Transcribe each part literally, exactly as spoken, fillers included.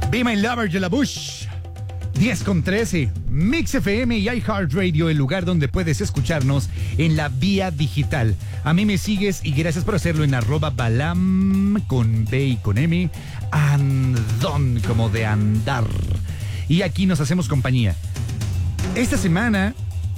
Be My Lover de la Bush. diez con trece. Mix F M y iHeartRadio, el lugar donde puedes escucharnos en la vía digital. A mí me sigues y gracias por hacerlo en arroba balam con B y con M, andón como de andar. Y aquí nos hacemos compañía. Esta semana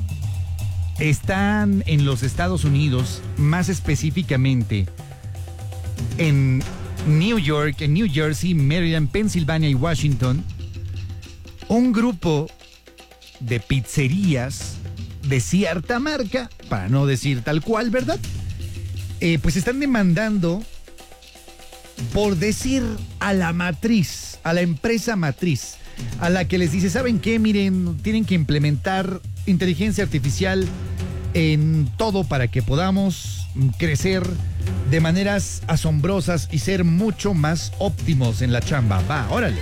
están en los Estados Unidos, más específicamente en New York, en New Jersey, Maryland, Pensilvania y Washington, un grupo de pizzerías de cierta marca, para no decir tal cual, ¿verdad? Eh, pues están demandando por decir a la matriz, a la empresa matriz, a la que les dice, ¿saben qué? Miren, tienen que implementar inteligencia artificial en todo para que podamos crecer de maneras asombrosas y ser mucho más óptimos en la chamba. Va, órale.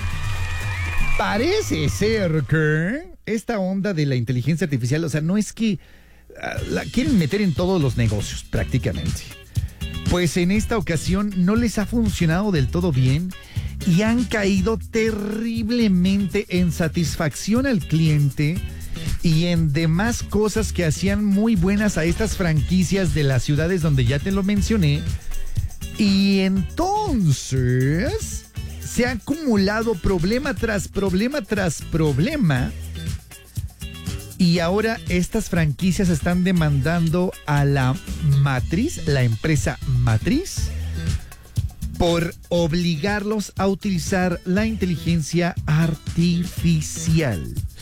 Parece ser que esta onda de la inteligencia artificial, o sea, no es que uh, la quieren meter en todos los negocios prácticamente. Pues en esta ocasión no les ha funcionado del todo bien y han caído terriblemente en satisfacción al cliente y en demás cosas que hacían muy buenas a estas franquicias de las ciudades donde ya te lo mencioné. Y entonces se ha acumulado problema tras problema tras problema. Y ahora estas franquicias están demandando a la matriz, la empresa matriz, por obligarlos a utilizar la inteligencia artificial.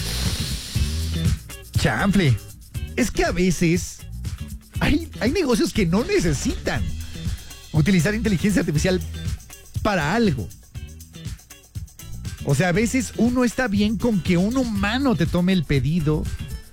Chanfle, es que a veces hay, hay negocios que no necesitan utilizar inteligencia artificial para algo. O sea, a veces uno está bien con que un humano te tome el pedido.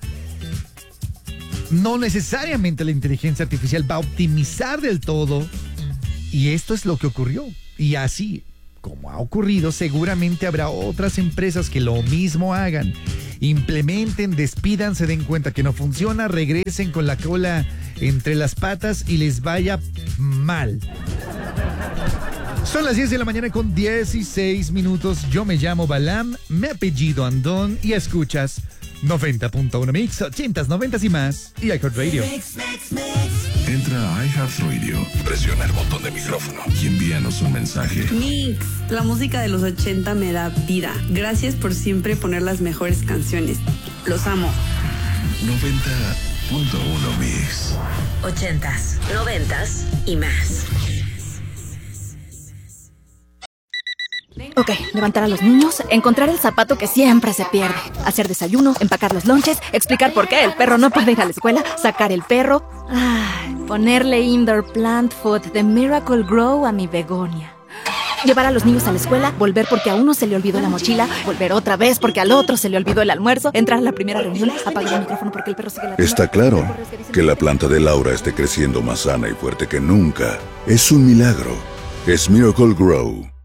No necesariamente la inteligencia artificial va a optimizar del todo. Y esto es lo que ocurrió. Y así como ha ocurrido, seguramente habrá otras empresas que lo mismo hagan. Implementen, despidan, se den cuenta que no funciona, regresen con la cola entre las patas y les vaya mal. Son las diez de la mañana con dieciséis minutos. Yo me llamo Balam, me apellido Andón y escuchas noventa punto uno Mix, ochentas, noventas y más y iHeartRadio. Entra a iHeartRadio, presiona el botón de micrófono y envíanos un mensaje. Mix, la música de los ochenta me da vida. Gracias por siempre poner las mejores canciones. Los amo. noventa punto uno Mix. Ochentas, noventas y más. Ok, levantar a los niños, encontrar el zapato que siempre se pierde, hacer desayuno, empacar los lonches, explicar por qué el perro no puede ir a la escuela, sacar el perro, ay, ponerle indoor plant food de Miracle Grow a mi begonia. Llevar a los niños a la escuela, volver porque a uno se le olvidó la mochila, volver otra vez porque al otro se le olvidó el almuerzo, entrar a la primera reunión, apagar el micrófono porque el perro sigue latiendo. Está claro que la planta de Laura esté creciendo más sana y fuerte que nunca. Es un milagro. Es Miracle Grow.